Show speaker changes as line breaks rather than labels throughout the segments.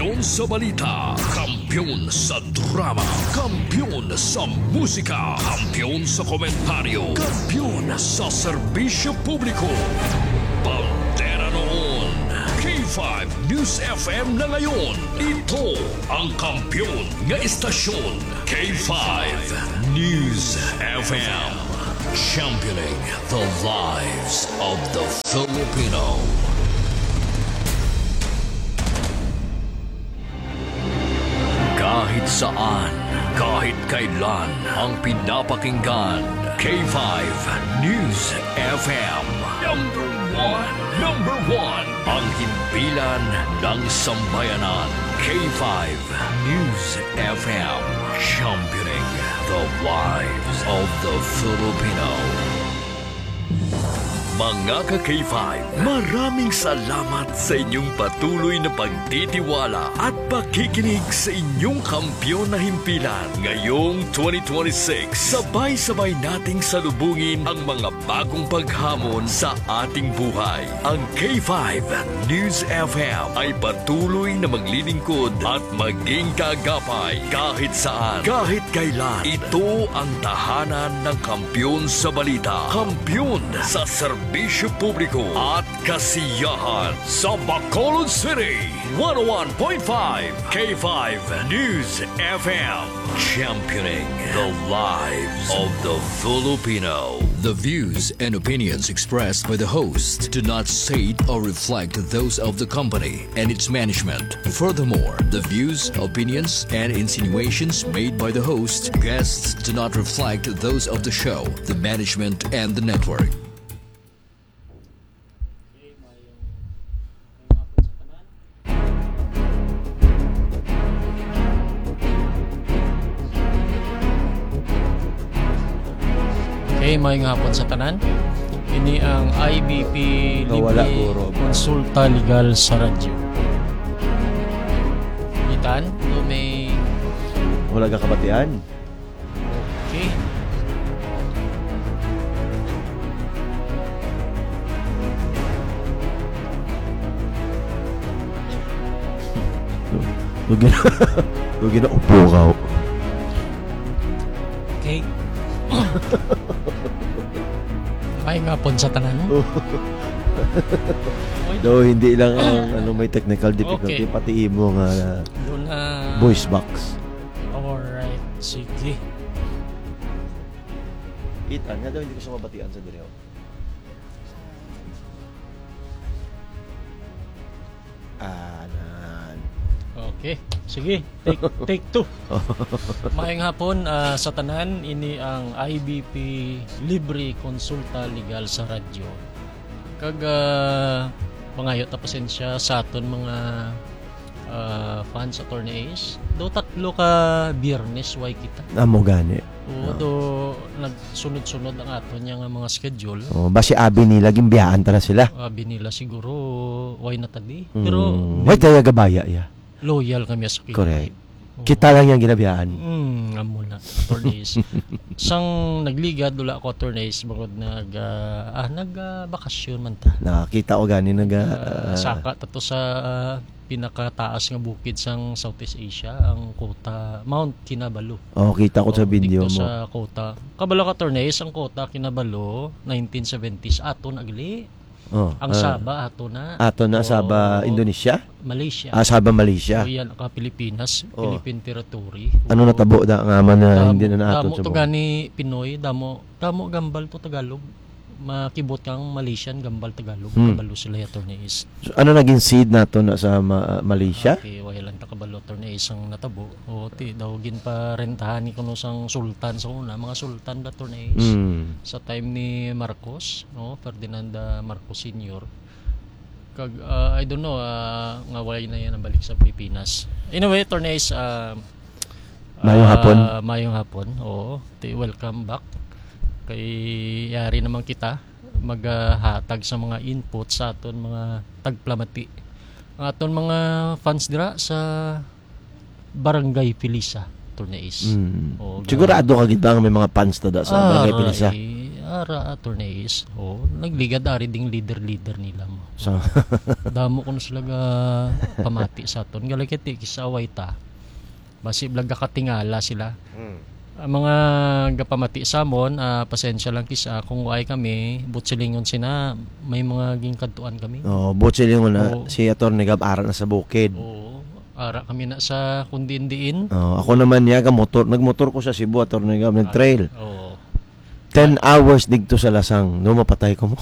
Kampiyon sa balita, kampiyon sa drama, kampiyon sa musika, kampiyon sa komentaryo, kampiyon sa serbisyo publiko. Bandera noon, K5 News FM na ngayon. Ito ang kampiyon nga istasyon, K5 News FM. Championing the lives of the Filipino. Kahit saan, kahit kailan, ang pinapakinggan, K5 News FM. Number one, ang himpilan ng sambayanan, K5 News FM. Championing the lives of the Filipino. Mga ka-K5, maraming salamat sa inyong patuloy na pagtitiwala at pakikinig sa inyong kampiyon na himpilan. Ngayong 2026, sabay-sabay nating salubungin ang mga bagong paghamon sa ating buhay. Ang K5 News FM ay patuloy na maglilingkod at maging kagapay kahit saan, kahit kailan. Ito ang tahanan ng kampiyon sa balita, kampiyon sa serbisyo publiko at kasiyahan sa Bacolod City. 101.5 K5 News FM. Championing the lives of the Filipino. The views and opinions expressed by the host do not state or reflect those of the company and its management. Furthermore, the views, opinions, and insinuations made by the host, guests do not reflect those of the show, the management, and the network.
Okay, mayong hapon sa tanan. Ini ang IBP Libre Konsulta Legal sa radyo. Itan, may...
Wala ka kabatian.
Okay.
Lugi na upo ka.
Okay. Mayong hapon sa tanan.
No, hindi lang ang may technical difficulty, okay. Pati imo nga voice box.
Alright, sige.
Itan, nga daw hindi ko siya mabatian sa direo.
Okay, sige. Take two. Mayong hapon sa tanan, ini ang IBP Libre Konsulta Legal sa radyo. Kag pangayo ta pasensya sa aton mga fans attorneys. Do tatlo ka Biyernes way kita.
Amo gani.
Do nagsunod-sunod ang aton nga mga schedule.
Basi abi nila gimbiyaan ta na sila.
Abi nila siguro way na tadi. Pero
way tayo gabaya ya.
Loyal kami sa kita.
Correct. Kita lang yung ginabiyaan.
Amo na. Attorneys. Sang nagligad, dula ako attorneys, bagod nag-bakasyon man ta.
Nakita ko gani
saka tato sa pinakataas nga bukid sang Southeast Asia, ang kota Mount Kinabalu.
Kita ko sa video mo.
Sa kota. Kabalo ka attorneys, ang kota Kinabalu, 1970s, aton agli. Ang Sabah ato na Sabah Indonesia, Malaysia. Sabah Malaysia. Yan ka Pilipinas, Philippine territory.
Ano natabo da nga man na hindi na ato
sa. Damo to gani Pinoy, damo gambal to Tagalog. Makibot kang Malaysian gambal Tagalog, kabalo sila attorneys.
So, ano naging seed nato na sa Malaysia?
Okay, wala ta kabalo attorneys ang natabo. Ti dawgin pa rentahan ni kuno sang sultan sa una, mga sultan attorneys. Sa time ni Marcos, Ferdinand Marcos Sr. Kag I don't know nga wala na yan ang balik sa Pilipinas. Anyway, attorneys, mayong hapon. Welcome back. Kay yari naman kita maghatag sa mga input sa aton mga tagplamati. Ang aton mga fans dira sa Barangay Pilisa, attorneys.
Sigurado ka gid ba may mga fans ta da sa Barangay Pilisa?
ara attorneys nagligad ari ding leader nila mo.
So,
Damo ko na sila ga pamati sa aton. Galakiti kisaway ta. Basi blaga katingala sila. Ang mga gapamati sa amon, pasensya lang kisa kung ay kami, butsilingon sina, may mga gingkadtuan kami.
Butsilingon na si Atty. Gab ara na sa bukid.
Ara kami na sa kundin-diin.
Ako naman niya nagmotor ko sa Cebu, Atty. Gab, nag-trail. 10 hours digto sa Lasang. No, mapatay ko mo.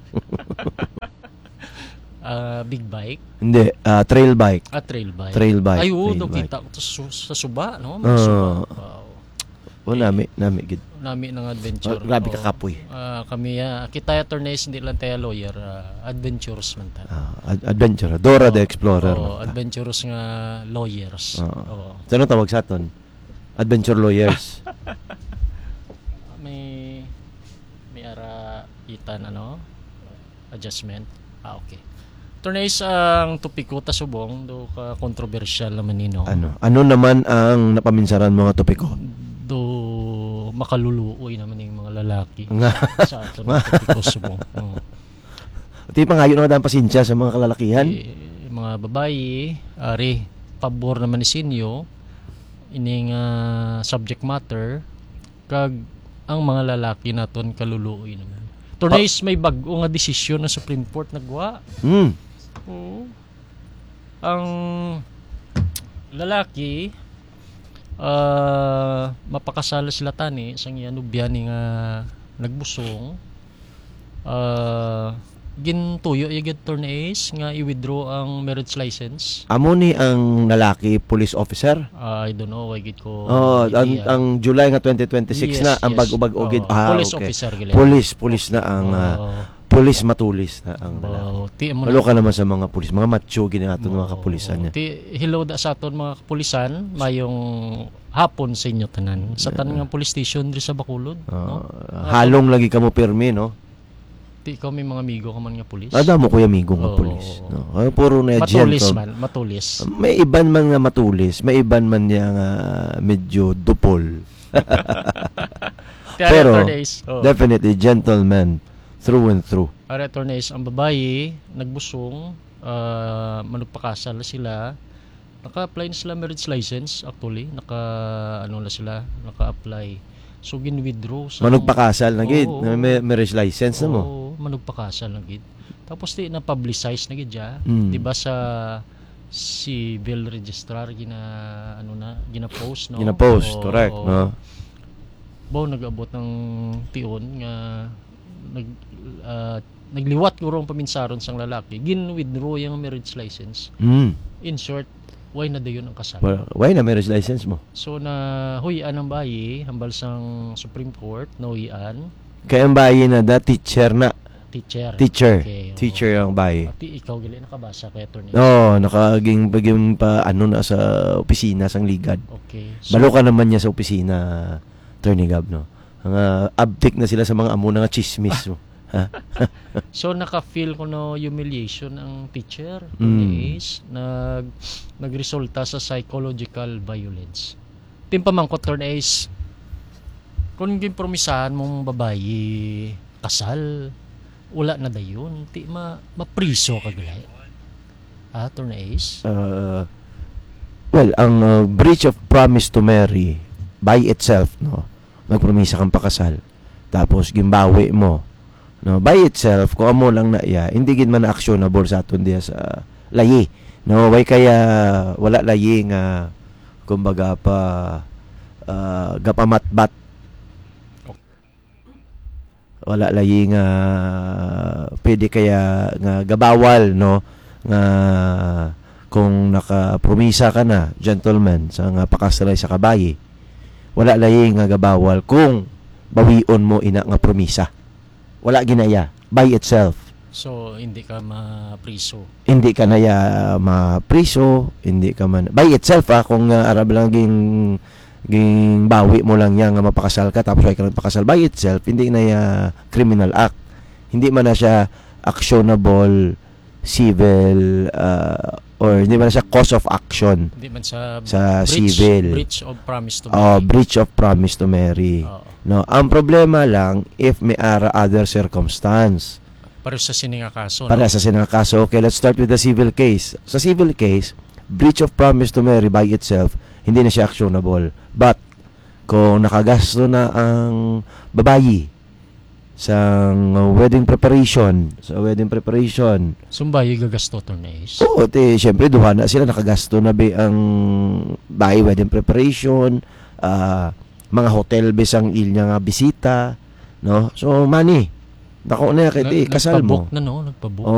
Big bike?
Hindi, trail bike.
Trail bike.
Trail bike.
Ay,
trail
doon
bike.
kita ko sa Suba, no? Mga Suba. Wow.
Nami gid.
Nami ng adventure.
Grabe ka kapoy.
Kami, kita attorneys, hindi lang tayo lawyer. Adventurous man tayo.
Adventure. Dora the Explorer.
Adventurous nga lawyers.
Saan tawag sa aton? Adventure lawyers.
May ara itan adjustment. Okay. Attorneys, ang topiko ta subong do ka controversial naman nino.
Ano naman ang napaminsaran mga topiko?
Do makaluluoy naman yung mga lalaki sa aton topiko subong.
Iti pangayo na kadang pasensya sa mga kalalakihan.
Mga babayi, ari pabor naman ni sinyo ining subject matter kag ang mga lalaki naton kaluluoy naman. Attorneys, may bag-o nga desisyon ng Supreme Court nagwa. Ang lalaki mapakasala sila tani sang ianubyan nga nagbusong gintuyo yung attorneys nga i-withdraw ang marriage license.
Amo ni ang lalaki police officer?
I don't know, why gid ko
ang July nga 2026 na ang bag-o gid.
Police
okay.
officer gila.
Police na ang police matulis na ang lalaki. Malo ka naman sa mga pulis, mga macho gini aton mga kapulisan niya.
Hello da sa aton mga kapulisan, mayong hapon sa inyo tanan. Sa tanan nga police station diri sa Bacolod, no?
Halong lagi kamo pirmi, no?
Ikaw may mga amigo ka man nga pulis.
Damo ko yung amigo nga pulis. No? Puro na
matulis man, matulis.
May iban man nga matulis, may iban man niya nga medyo dupol. Pero definitely gentleman through and through.
Attorneys, ang babae nagbusong, manugpakasal sila. Naka-apply na sila marriage license actually. Naka-apply. So gin-withdraw sa
manugpakasal na gid, marriage license na mo.
Manugpakasal na gid. Tapos na-publicize na gid ya. Di ba sa civil registrar gina-post, no?
Gina-post, correct, no?
Nag-abot ng tion nga nagliwat ko rong paminsaron sang lalaki. Gin-withdraw yung marriage license. In short, why na dayon ang kasal?
Why na marriage license mo?
So na huyan ang bayi hambal sang Supreme Court na huyan.
Kaya ang bayi na teacher na.
Teacher.
Okay, teacher ang bayi.
Ikaw gali nakabasa kay attorney.
Nakaging pa na sa opisina sang ligad.
Okay. So,
balo ka naman niya sa opisina, Attorney Gab, no? Ang abtik na sila sa mga amo nga chismis mo.
So naka-feel ko no humiliation ang teacher is nagresulta sa psychological violence. Timpamangkot turn is kung gimpromisahan mong babayi kasal wala na dayon ti mapriso ka gulay. Turn is
well, ang breach of promise to marry by itself, no? Nagpromisa kang pakasal tapos gimbawi mo, no, by itself ko amo lang na hindi gid man actionable sa aton diya sa layi, no? Way kaya wala layi nga kumbaga pa gapamatbat, wala layi nga pwede kaya nga gabawal, no, nga kung nakapromisa ka na gentleman sa nga pakasalay sa kabayi, wala layi nga gabawal kung bawion mo ina nga promisa. Wala ginaya by itself.
So hindi ka mapriso.
Hindi ka na mapriso, hindi ka man by itself kung arab lang ging bawi mo lang yang nga mapakasal ka tapos ay ka nagpakasal by itself, hindi na criminal act. Hindi man na siya actionable civil or hindi man na siya cause of action.
Hindi man sa
civil
breach of promise to marry.
Breach of promise to marry. No, ang problema lang if may other circumstance.
Para sa sininga kaso.
Para sa sinang kaso, okay, let's start with the civil case. Sa civil case, breach of promise to marry by itself, hindi na siya actionable. But, kung nakagasto na ang babayi sa wedding preparation,
Sumbayo gagasto, Attorney Ace.
oo, syempre, duha na sila, nakagasto na ang bayi wedding preparation, mga hotel besang ilyang nga bisita, no? So, money. Nako na, kasal mo.
Nagpabook na, no? Nagpabook.